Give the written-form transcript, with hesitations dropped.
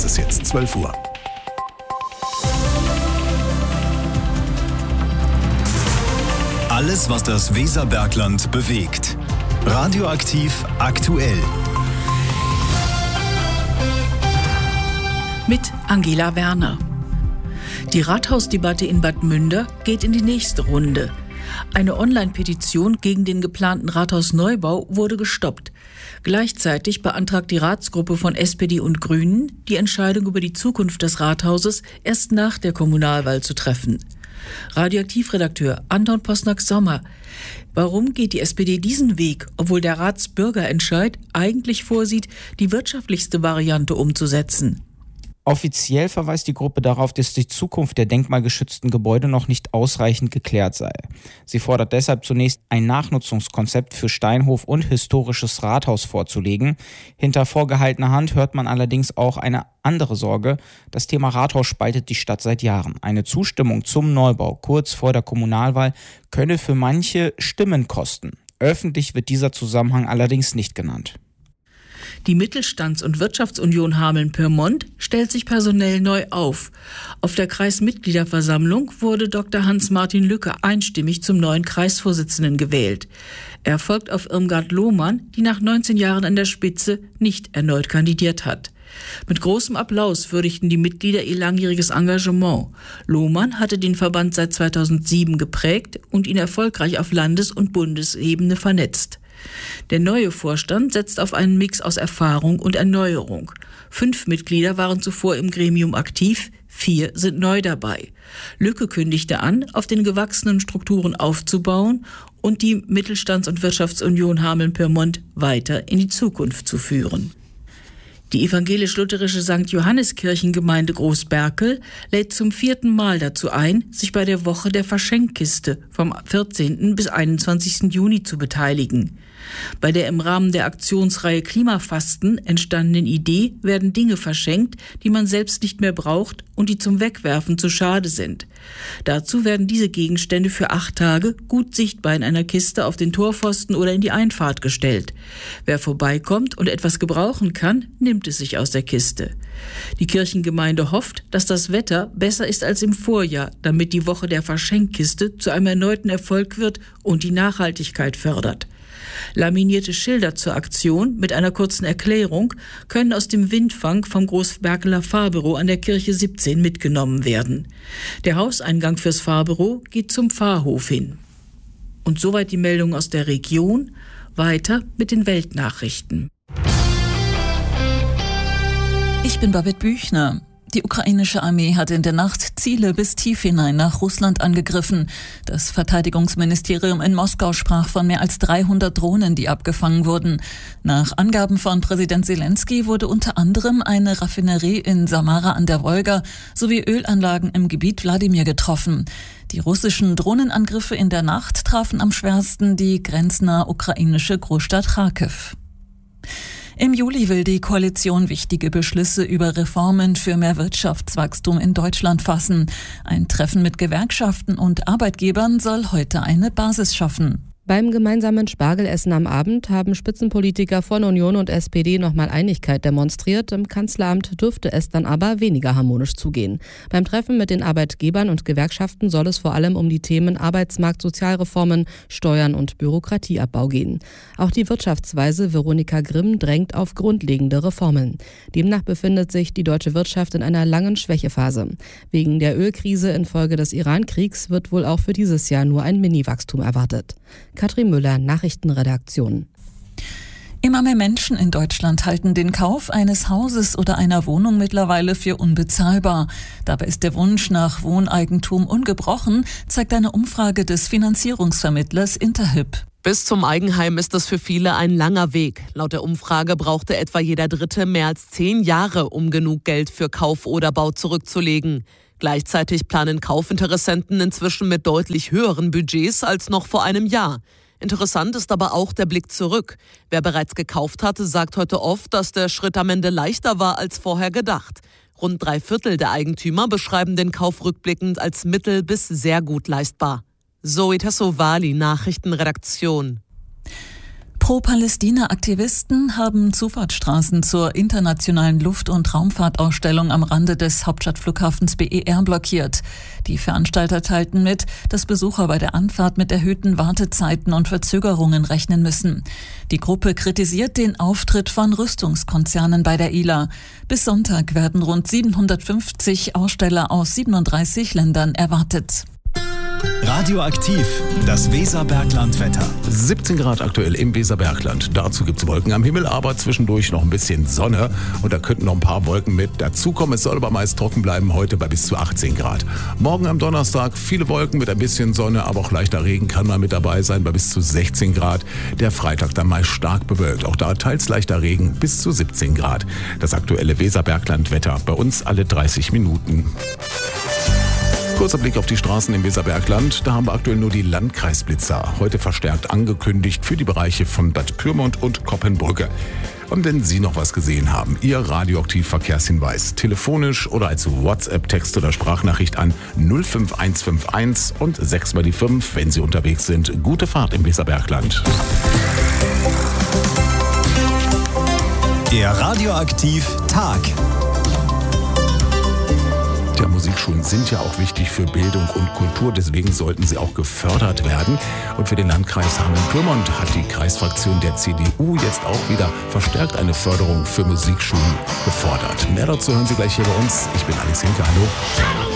Es ist jetzt 12 Uhr. Alles, was das Weserbergland bewegt. Radioaktiv aktuell. Mit Angela Werner. Die Rathausdebatte in Bad Münder geht in die nächste Runde. Eine Online-Petition gegen den geplanten Rathausneubau wurde gestoppt. Gleichzeitig beantragt die Ratsgruppe von SPD und Grünen, die Entscheidung über die Zukunft des Rathauses erst nach der Kommunalwahl zu treffen. Radioaktivredakteur Anton Posnack-Sommer. Warum geht die SPD diesen Weg, obwohl der Ratsbürgerentscheid eigentlich vorsieht, die wirtschaftlichste Variante umzusetzen? Offiziell verweist die Gruppe darauf, dass die Zukunft der denkmalgeschützten Gebäude noch nicht ausreichend geklärt sei. Sie fordert deshalb zunächst, ein Nachnutzungskonzept für Steinhof und historisches Rathaus vorzulegen. Hinter vorgehaltener Hand hört man allerdings auch eine andere Sorge. Das Thema Rathaus spaltet die Stadt seit Jahren. Eine Zustimmung zum Neubau kurz vor der Kommunalwahl könne für manche Stimmen kosten. Öffentlich wird dieser Zusammenhang allerdings nicht genannt. Die Mittelstands- und Wirtschaftsunion Hameln-Pyrmont stellt sich personell neu auf. Auf der Kreismitgliederversammlung wurde Dr. Hans-Martin Lücke einstimmig zum neuen Kreisvorsitzenden gewählt. Er folgt auf Irmgard Lohmann, die nach 19 Jahren an der Spitze nicht erneut kandidiert hat. Mit großem Applaus würdigten die Mitglieder ihr langjähriges Engagement. Lohmann hatte den Verband seit 2007 geprägt und ihn erfolgreich auf Landes- und Bundesebene vernetzt. Der neue Vorstand setzt auf einen Mix aus Erfahrung und Erneuerung. 5 Mitglieder waren zuvor im Gremium aktiv, 4 sind neu dabei. Lücke kündigte an, auf den gewachsenen Strukturen aufzubauen und die Mittelstands- und Wirtschaftsunion Hameln-Pyrmont weiter in die Zukunft zu führen. Die evangelisch-lutherische St. Johannes-Kirchengemeinde Großberkel lädt zum 4. Mal dazu ein, sich bei der Woche der Verschenkkiste vom 14. bis 21. Juni zu beteiligen. Bei der im Rahmen der Aktionsreihe Klimafasten entstandenen Idee werden Dinge verschenkt, die man selbst nicht mehr braucht und die zum Wegwerfen zu schade sind. Dazu werden diese Gegenstände für 8 Tage gut sichtbar in einer Kiste auf den Torpfosten oder in die Einfahrt gestellt. Wer vorbeikommt und etwas gebrauchen kann, nimmt es sich aus der Kiste. Die Kirchengemeinde hofft, dass das Wetter besser ist als im Vorjahr, damit die Woche der Verschenkkiste zu einem erneuten Erfolg wird und die Nachhaltigkeit fördert. Laminierte Schilder zur Aktion mit einer kurzen Erklärung können aus dem Windfang vom Großberkeler Fahrbüro an der Kirche 17 mitgenommen werden. Der Hauseingang fürs Fahrbüro geht zum Pfarrhof hin. Und soweit die Meldung aus der Region. Weiter mit den Weltnachrichten. Ich bin Babette Büchner. Die ukrainische Armee hat in der Nacht Ziele bis tief hinein nach Russland angegriffen. Das Verteidigungsministerium in Moskau sprach von mehr als 300 Drohnen, die abgefangen wurden. Nach Angaben von Präsident Zelensky wurde unter anderem eine Raffinerie in Samara an der Wolga sowie Ölanlagen im Gebiet Wladimir getroffen. Die russischen Drohnenangriffe in der Nacht trafen am schwersten die grenznahe ukrainische Großstadt Charkiw. Im Juli will die Koalition wichtige Beschlüsse über Reformen für mehr Wirtschaftswachstum in Deutschland fassen. Ein Treffen mit Gewerkschaften und Arbeitgebern soll heute eine Basis schaffen. Beim gemeinsamen Spargelessen am Abend haben Spitzenpolitiker von Union und SPD nochmal Einigkeit demonstriert. Im Kanzleramt dürfte es dann aber weniger harmonisch zugehen. Beim Treffen mit den Arbeitgebern und Gewerkschaften soll es vor allem um die Themen Arbeitsmarkt, Sozialreformen, Steuern und Bürokratieabbau gehen. Auch die Wirtschaftsweise Veronika Grimm drängt auf grundlegende Reformen. Demnach befindet sich die deutsche Wirtschaft in einer langen Schwächephase. Wegen der Ölkrise infolge des Iran-Kriegs wird wohl auch für dieses Jahr nur ein Mini-Wachstum erwartet. Katrin Müller, Nachrichtenredaktion. Immer mehr Menschen in Deutschland halten den Kauf eines Hauses oder einer Wohnung mittlerweile für unbezahlbar. Dabei ist der Wunsch nach Wohneigentum ungebrochen, zeigt eine Umfrage des Finanzierungsvermittlers Interhyp. Bis zum Eigenheim ist es für viele ein langer Weg. Laut der Umfrage brauchte etwa jeder Dritte mehr als 10 Jahre, um genug Geld für Kauf oder Bau zurückzulegen. Gleichzeitig planen Kaufinteressenten inzwischen mit deutlich höheren Budgets als noch vor einem Jahr. Interessant ist aber auch der Blick zurück. Wer bereits gekauft hatte, sagt heute oft, dass der Schritt am Ende leichter war als vorher gedacht. Rund 3/4 der Eigentümer beschreiben den Kauf rückblickend als mittel- bis sehr gut leistbar. Zoe Tassovali, Nachrichtenredaktion. Pro-Palästina-Aktivisten haben Zufahrtsstraßen zur internationalen Luft- und Raumfahrtausstellung am Rande des Hauptstadtflughafens BER blockiert. Die Veranstalter teilten mit, dass Besucher bei der Anfahrt mit erhöhten Wartezeiten und Verzögerungen rechnen müssen. Die Gruppe kritisiert den Auftritt von Rüstungskonzernen bei der ILA. Bis Sonntag werden rund 750 Aussteller aus 37 Ländern erwartet. Radioaktiv, das Weserbergland-Wetter. 17 Grad aktuell im Weserbergland. Dazu gibt es Wolken am Himmel, aber zwischendurch noch ein bisschen Sonne. Und da könnten noch ein paar Wolken mit dazukommen. Es soll aber meist trocken bleiben, heute bei bis zu 18 Grad. Morgen am Donnerstag viele Wolken mit ein bisschen Sonne, aber auch leichter Regen kann mal mit dabei sein, bei bis zu 16 Grad. Der Freitag dann meist stark bewölkt. Auch da teils leichter Regen bis zu 17 Grad. Das aktuelle Weserbergland-Wetter bei uns alle 30 Minuten. Kurzer Blick auf die Straßen im Weserbergland. Da haben wir aktuell nur die Landkreisblitzer. Heute verstärkt angekündigt für die Bereiche von Bad Pyrmont und Koppenbrücke. Und wenn Sie noch was gesehen haben, Ihr Radioaktiv-Verkehrshinweis, telefonisch oder als WhatsApp-Text oder Sprachnachricht an 05151 und 6 mal die 5, wenn Sie unterwegs sind. Gute Fahrt im Weserbergland. Der Radioaktiv-Tag. Musikschulen sind ja auch wichtig für Bildung und Kultur, deswegen sollten sie auch gefördert werden. Und für den Landkreis Hameln-Pyrmont hat die Kreisfraktion der CDU jetzt auch wieder verstärkt eine Förderung für Musikschulen gefordert. Mehr dazu hören Sie gleich hier bei uns. Ich bin Alex Hinke, hallo.